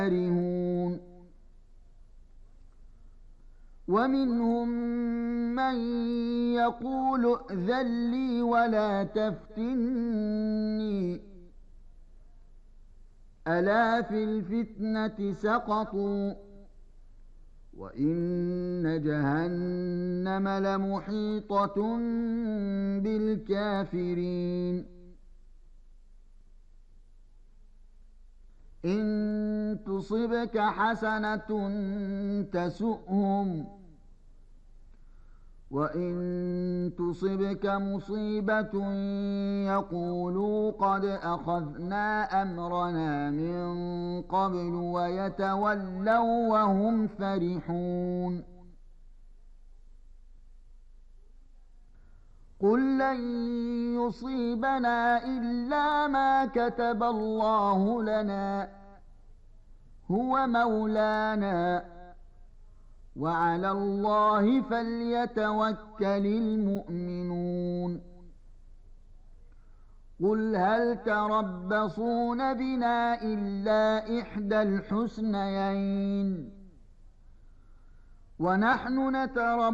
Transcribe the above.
كارهون ومنهم من يقول ائذن لي ولا تفتني ألا في الفتنة سقطوا وإن جهنم لمحيطة بالكافرين إن تصبك حسنة تسؤهم وإن تصبك مصيبة يقولوا قد أخذنا أمرنا من قبل ويتولوا وهم فرحون قل لن يصيبنا إلا ما كتب الله لنا هو مولانا وعلى الله فليتوكل المؤمنون قل هل تربصون بنا إلا إحدى الحسنيين ونحن نتربص